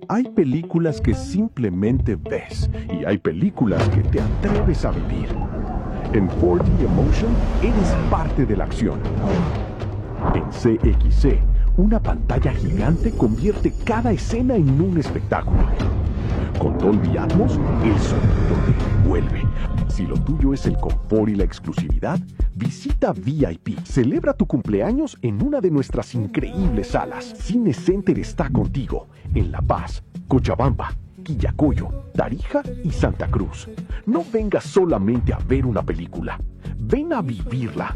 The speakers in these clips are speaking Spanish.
Hay películas que simplemente ves y hay películas que te atreves a vivir. En 4D Emotion eres parte de la acción. En CXC, una pantalla gigante convierte cada escena en un espectáculo. Con Dolby Atmos, el sonido te envuelve. Si lo tuyo es el confort y la exclusividad, visita VIP. Celebra tu cumpleaños en una de nuestras increíbles salas. Cine Center está contigo en La Paz, Cochabamba, Quillacollo, Tarija y Santa Cruz. No vengas solamente a ver una película. Ven a vivirla.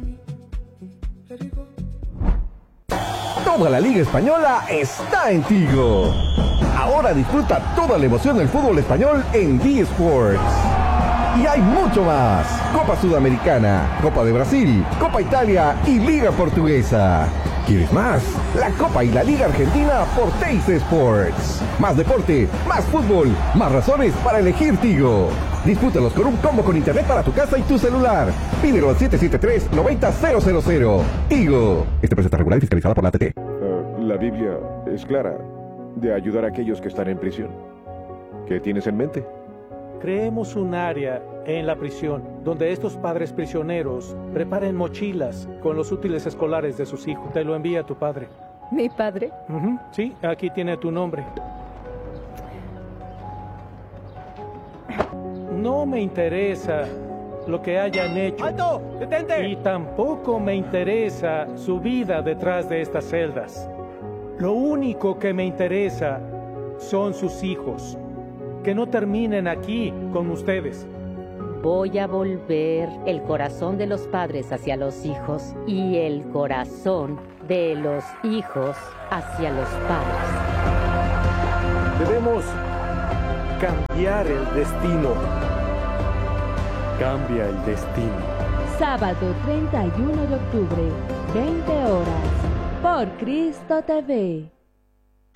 Toda la Liga Española está en Tigo. Ahora disfruta toda la emoción del fútbol español en D-Sports. Y hay mucho más. Copa Sudamericana, Copa de Brasil, Copa Italia y Liga Portuguesa. ¿Quieres más? La Copa y la Liga Argentina por Teis Sports. Más deporte, más fútbol, más razones para elegir Tigo. Disfrútalos con un combo con internet para tu casa y tu celular. Pídelo al 773-90000. Tigo. Esta empresa está regulada y fiscalizada por la ATT. La Biblia es clara de ayudar a aquellos que están en prisión. ¿Qué tienes en mente? Creemos un área en la prisión donde estos padres prisioneros preparen mochilas con los útiles escolares de sus hijos. Te lo envía tu padre. ¿Mi padre? Sí, aquí tiene tu nombre. No me interesa lo que hayan hecho. ¡Alto! ¡Detente! Y tampoco me interesa su vida detrás de estas celdas. Lo único que me interesa son sus hijos. Que no terminen aquí con ustedes. Voy a volver el corazón de los padres hacia los hijos y el corazón de los hijos hacia los padres. Debemos cambiar el destino. Cambia el destino. Sábado 31 de octubre, 20 horas, por Cristo TV.